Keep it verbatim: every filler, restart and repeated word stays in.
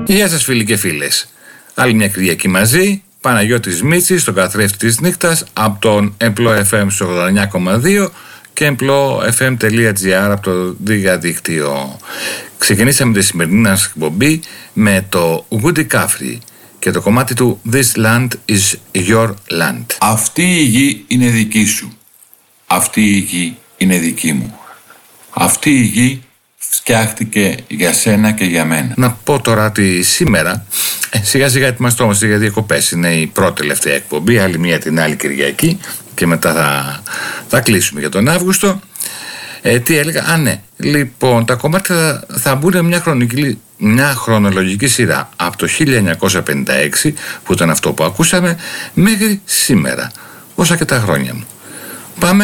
Γεια σας φίλοι και φίλες. Άλλη μια Κυριακή μαζί. Παναγιώτης Μίτσης στον καθρέφτη της νύχτας από τον Εμπλό εφ εμ στο ογδόντα εννιά κόμμα δύο και εμπλό εφ εμ τελεία τζι άρ από το διαδίκτυο. Ξεκινήσαμε τη σημερινή μας εκπομπή με το Woody Guthrie και το κομμάτι του This land is your land. Αυτή η γη είναι δική σου. Αυτή η γη είναι δική μου. Αυτή η γη φτιάχτηκε για σένα και για μένα. Να πω τώρα ότι σήμερα ε, σιγά σιγά ετοιμαστόμαστε για διακοπές. Είναι η πρώτη τελευταία εκπομπή, άλλη μία την άλλη Κυριακή και μετά θα, θα κλείσουμε για τον Αύγουστο. Ε, τι έλεγα, α ναι, λοιπόν τα κομμάτια θα, θα μπουν μια, χρονική, μια χρονολογική σειρά από το χίλια εννιακόσια πενήντα έξι που ήταν αυτό που ακούσαμε μέχρι σήμερα, όσα και τα χρόνια μου. Πάμε.